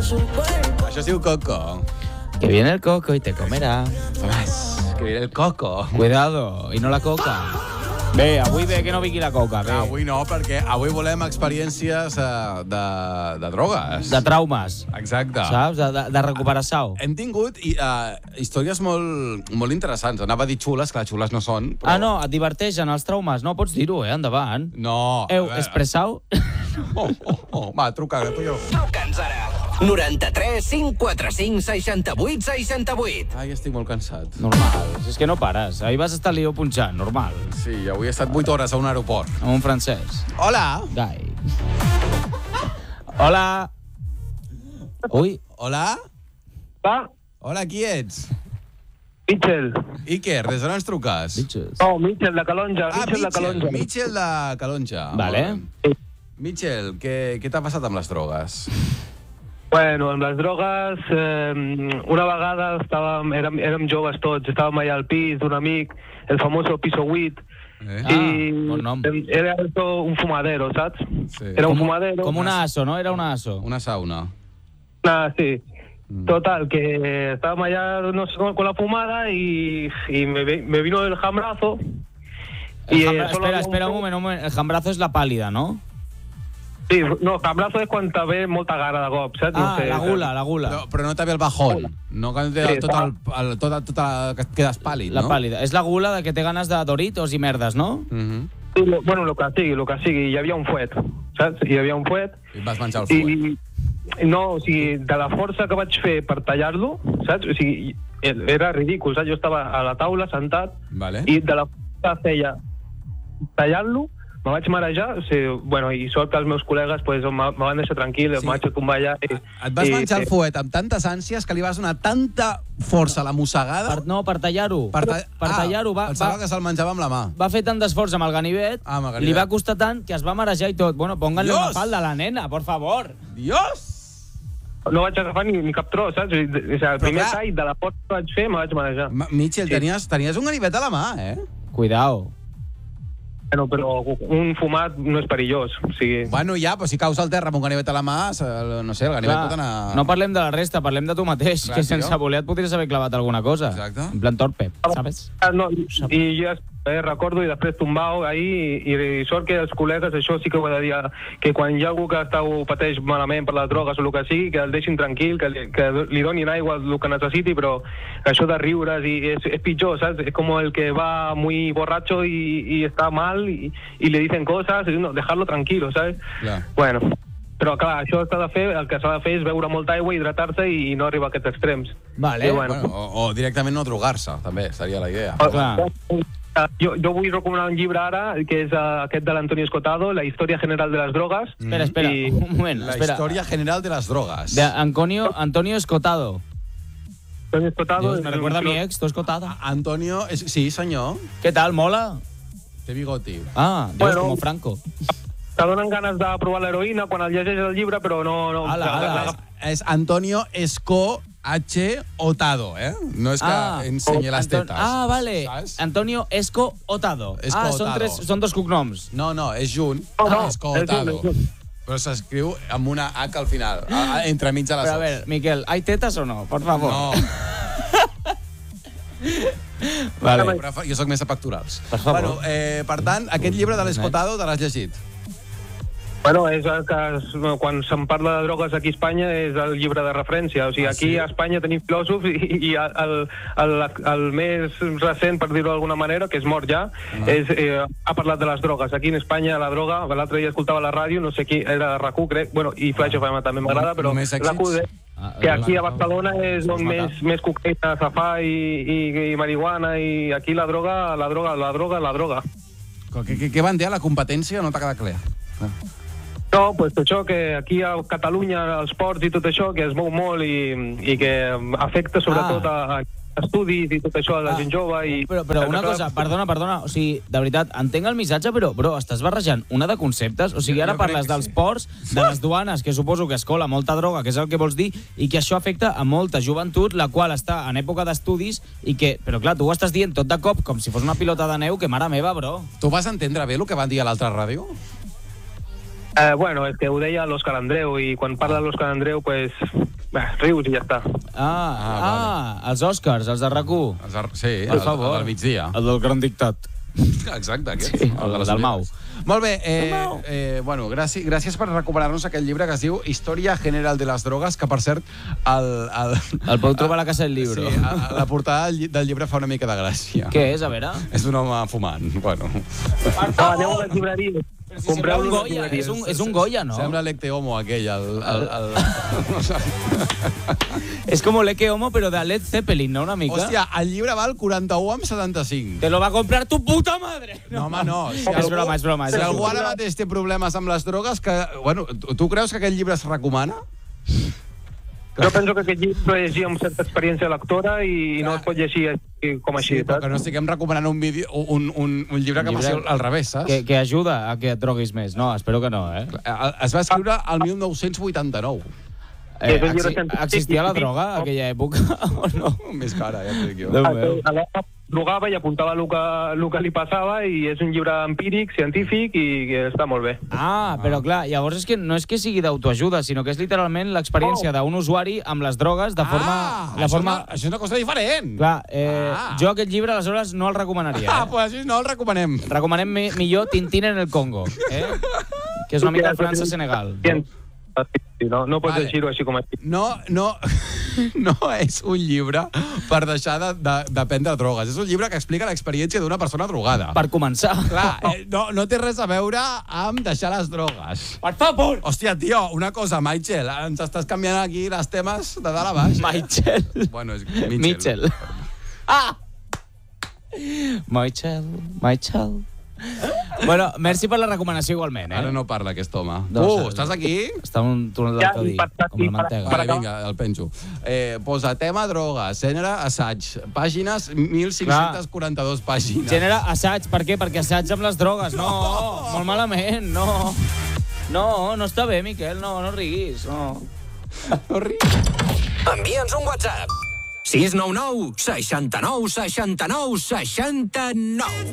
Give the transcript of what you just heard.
Això es diu Coco. Que viene el coco y te comerà. Que viene el Coco. Cuidado, i no la coca. Bé, avui bé que no vingui la coca, bé. Avui no, perquè avui volem experiències de drogues. De traumes. Exacte. Saps? De recuperació. Hem tingut històries molt interessants. Anava a dir xules, clar, xules no són. Però... Ah, no, et diverteixen els traumes. No, pots dir-ho, endavant. No. Expressau. Va, truca, tu jo. Truca'ns ara. 93 545 68 68. Ai, estic molt cansat. Normal, és que no pares. Ahir vas estar lío punxant, normal. Sí, avui he estat 8 hores a un aeroport. Amb un francès. Hola. Gai. Hola. Ui. Hola. Va? Hola, qui ets? Mitchell. Iker, des d'on ens truques? No, Mitchell de Calonja. Mitchell de Calonja. Vale. Mitchell, què t'ha passat amb les drogues? Bueno, amb les drogues, una vegada érem joves tots, estàvem allà al pis d'un amic, el famoso piso 8, bon nom. Era un fumadero, saps? Sí. Era un fumadero. Com una aso, no? Era una aso. Una sauna. Ah, sí. Total, que estábamos allá, no sé, con la fumada y me vino el jambrazo. Espera un moment. El jambrazo és la pàl·lida, no? Sí, no, jambrazo és quan te ve molta gara de cop, saps? Ah, no sé, la gula. Però no te ve el bajón. No que que et quedes pàl·lid, no? La pàl·lida. És la gula de que té ganes de Doritos i merdes, no? Sí, bueno, lo que sigui. Hi havia un fuet, saps? Hi havia un fuet. I vas menjar el fuet. No, o sigui, de la força que vaig fer per tallar-lo, saps? O sigui, era ridícul, saps? Jo estava a la taula, sentat, vale. I de la força que feia tallant-lo, me vaig marejar, o sigui, bueno, i sort que els meus col·legues pues, me van deixar tranquil, sí. Me vaig tombar allà. Et vas menjar el fuet amb tantes ànsies que li vas donar tanta força a la mossegada... Per tallar-ho. Per tallar-ho. Pensava que se'l menjava amb la mà. Va fer tant d'esforç amb el ganivet, li va costar tant que es va marejar i tot. Bueno, pónganle una falda a la nena, por favor. Dios! No vaig agafar ni cap tros, saps? O sigui, el primer tall de la força que vaig fer me vaig marejar. Mitchell, tenies un ganivet a la mà, eh? Cuidao. Bueno, però un fumat no és perillós. O sigui... Bueno, ja, però si caus al terra amb un ganivet a la mà, no sé, el ganivet pot anar... No parlem de la resta, parlem de tu mateix, que sense voler et podries haver clavat alguna cosa. Exacte. En plan torpe, ¿sabes? No, i jo recordo i després tombau ahir i sort que els col·legues, això sí que ho he de dir, que quan hi ha algú que pateix malament per les drogues o el que sigui, que el deixin tranquil, que li donin aigua el que necessiti, però això de riure's és pitjor, ¿sabes? Es como el que va muy borracho y está mal y le dicen cosas, no, dejarlo tranquilo, ¿sabes? Clar. Bueno, però clar, això el que s'ha de fer és beure molta aigua, hidratar-se i no arribar a aquests extrems. Vale. Bueno, o directament no drogar-se, també, seria la idea. Clar. Jo vull recomanar un llibre ara, que és aquest de l'Antonio Escotado, La història general de les drogues. Espera, un moment. La història general de les drogues. De Antonio Escotado. Antonio Escotado... Dios, me recuerda a mi ex, tu Escotado. Antonio, sí, senyor. ¿Qué tal, mola? Té bigoti. Ah, Dios, como Franco. Te donen ganes de provar l'heroïna quan el llegeix el llibre, però no... És Antonio Esco H. Otado, ¿eh? No es que enseñe las tetas. Ah, vale. ¿Sabes? Antonio Esco Otado. Otado. Són dos cognoms. No, és junt. Esco Otado. Però s'escriu amb una H al final, entremig de les Però a ver, Miquel, ¿hay tetas o no? Por favor. No. Vale. Però jo soc més a pectorals. Per favor. Bueno, per tant, aquest llibre de l'Escotado te l'has llegit? Bueno, és el que quan se'n parla de drogues aquí a Espanya és el llibre de referència. O sigui, aquí a Espanya tenim filòsofs i el més recent, per dir-ho d'alguna manera, que és mort ja, ha parlat de les drogues. Aquí en Espanya la droga, l'altre dia escoltava la ràdio, no sé qui, era de RAC1, crec, bueno, i Flash FM també m'agrada, però RAC1 que aquí a Barcelona és on més cocaïna se fa i marihuana, i aquí la droga. Què van dir a la competència? No t'ha quedat clar. No, pues això, que aquí a Catalunya els ports i tot això, que es mou molt i que afecta sobretot a estudis i tot això a la gent jove. Però una cosa, perdona, o sigui, de veritat, entenc el missatge, però, bro, estàs barrejant una de conceptes, o sigui, ara parles dels ports, de les duanes, que suposo que es cola molta droga, que és el que vols dir, i que això afecta a molta joventut, la qual està en època d'estudis, i que, però clar, tu ho estàs dient tot de cop, com si fos una pilota de neu, que mare meva, bro. Tu vas entendre bé el que van dir a l'altra ràdio? Bueno, és que ho deia l'Òscar Andreu, i quan parla l'Òscar Andreu, pues, rius i ja està. Els Oscars, els de RAC1. Sí, Per favor. el del migdia. El del Gran Dictat. Exacte, aquest. Sí, el de les del Mau. ulleres. Molt bé, bueno, gràcies per recuperar-nos aquest llibre que es diu Història General de les Drogues, que, per cert, El podeu trobar a la Casa del Libro. Sí, la portada del llibre fa una mica de gràcia. Què és, a veure? És un home fumant, bueno. Aneu a les llibreries. Compreu un Goya, és un Goya, no? Sembla l'Ecte Homo aquell, És com l'Ecte Homo, però de Led Zeppelin, no, una mica? Hòstia, el llibre val 41,75. Te lo va a comprar tu puta madre! No, home, no. És broma. Si algú ara mateix té problemes amb les drogues, bueno, tu creus que aquest llibre es recomana? Jo penso que aquest llibre es llegia amb certa experiència lectora i no es pot llegir com així. Sí, però que no estiguem recomanant un llibre que passi al revés, saps? Que ajuda a que et droguis més. No, espero que no, eh? Es va escriure al 1989. Existia la droga a aquella època o no? Més cara, ja t'ho dic jo. Déu meu. Drogava i apuntava el que li passava i és un llibre empíric, científic i que està molt bé. Però clar, llavors no és que sigui d'autoajuda, sinó que és literalment l'experiència d'un usuari amb les drogues de forma... Això és una cosa diferent. Clar, jo aquest llibre aleshores no el recomanaria. Pues així no el recomanem. Recomanem millor Tintín en el Congo, que és una mica França-Senegal. No pots llegir-ho així com així. No és un llibre per deixar de prendre drogues. És un llibre que explica l'experiència d'una persona drogada. Per començar. Clar, no té res a veure amb deixar les drogues. Per favor! Hòstia, tio, una cosa, Michael, ens estàs canviant aquí les temes de dalt a baix. Michael. Bueno, és Mitchell. Michael. Bueno, merci per la recomanació igualment, Ara no parla aquest home. Estàs aquí? Està un túnel d'alcadí, com la mantega. Vale, vinga, el penjo. Posa tema droga, gènere assaig, pàgines 1542 pàgines. Gènere assaig, per què? Perquè assaig amb les drogues. No, molt malament, no. No està bé, Miquel, no riguis, no. No riguis. Envia'ns un WhatsApp. 699 69 69 69.